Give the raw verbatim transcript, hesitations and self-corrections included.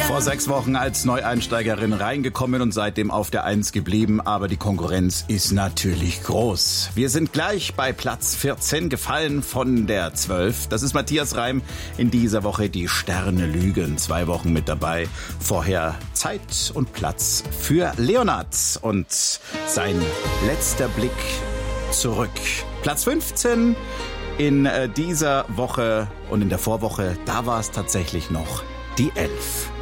Vor sechs Wochen als Neueinsteigerin reingekommen und seitdem auf der Eins geblieben, aber die Konkurrenz ist natürlich groß. Wir sind gleich bei Platz vierzehn, gefallen von der zwölf. Das ist Matthias Reim, in dieser Woche die Sterne lügen. Zwei Wochen mit dabei. Vorher Zeit und Platz für Leonard und sein letzter Blick zurück. Platz fünfzehn in dieser Woche und in der Vorwoche, da war es tatsächlich noch die elf.